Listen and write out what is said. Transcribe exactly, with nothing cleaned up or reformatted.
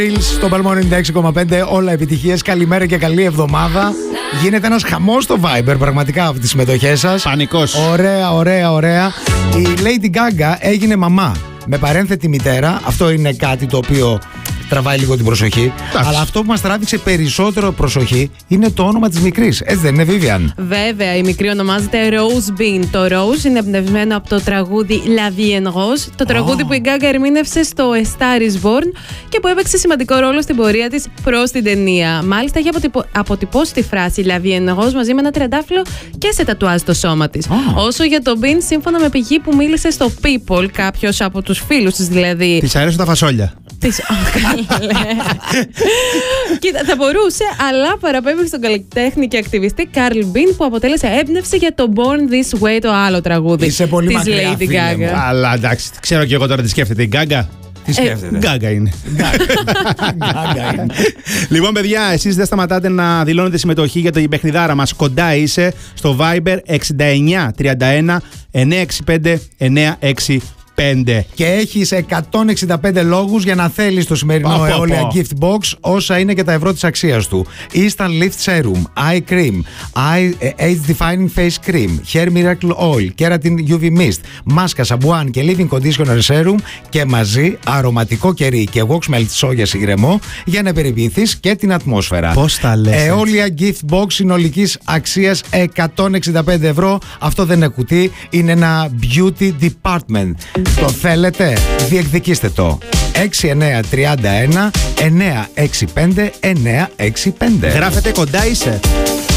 Στο Παλμό ενενήντα έξι κόμμα πέντε, όλα επιτυχίες. Καλημέρα και καλή εβδομάδα. Γίνεται ένας χαμός στο Viber πραγματικά από τις συμμετοχές σας. Πανικός. Ωραία, ωραία, ωραία. Η Lady Gaga έγινε μαμά με παρένθετη μητέρα. Αυτό είναι κάτι το οποίο τραβάει λίγο την προσοχή. Άς. Αλλά αυτό που μας τράβηξε περισσότερο προσοχή είναι το όνομα της μικρής. Έτσι δεν είναι, Vivian? Βέβαια, η μικρή ονομάζεται Rose Bean. Το Rose είναι εμπνευσμένο από το τραγούδι La Vie en Rose, το τραγούδι oh. που η Gaga ερμήνευσε στο A Star is Born και που έπαιξε σημαντικό ρόλο στην πορεία της προς την ταινία. Μάλιστα, έχει αποτυπω... αποτυπώσει τη φράση La Vie en Rose μαζί με ένα τριαντάφυλλο και σε τατουάζ στο σώμα της. Oh. Όσο για το Bean, σύμφωνα με πηγή που μίλησε στο People, κάποιος από τους φίλους της δηλαδή. Της αρέσουν τα φασόλια. Της... Κοίτα, θα μπορούσε, αλλά παραπέμπει στον καλλιτέχνη και ακτιβιστή Καρλ Μπιν που αποτέλεσε έμπνευση για το Born This Way, το άλλο τραγούδι. Είσαι πολύ της μακριά, Lady Gaga. Αλλά εντάξει, ξέρω και εγώ τώρα τι σκέφτεται η Gaga. Τι σκέφτεται? Γκάγκα είναι. Gaga είναι. Λοιπόν, παιδιά, εσείς δεν σταματάτε να δηλώνετε συμμετοχή για το παιχνιδάρα μας. Κοντά είσαι στο Viber εξήντα εννιά τριάντα ένα εννιακόσια εξήντα πέντε εννιακόσια εξήντα πέντε. Και έχεις εκατόν εξήντα πέντε λόγους για να θέλεις το σημερινό Πω, πω, Eolia πω. Gift Box, όσα είναι και τα ευρώ της αξίας του. Instant Lift Serum, Eye Cream, Eye, Age Defining Face Cream, Hair Miracle Oil, Keratin γιου βι Mist, μάσκα, σαμπουάν και Living Conditioner Serum και μαζί αρωματικό κερί και Wax Melt σόγιας ηρεμό για να περιποιηθείς και την ατμόσφαιρα. Πώς τα λες? Eolia Gift Box συνολικής αξίας εκατόν εξήντα πέντε ευρώ. Αυτό δεν είναι κουτί, είναι ένα beauty department. Το θέλετε? Διεκδικήστε το. έξι εννιά τριάντα ένα εννιακόσια εξήντα πέντε εννιακόσια εξήντα πέντε. Γράφετε κοντά είσαι.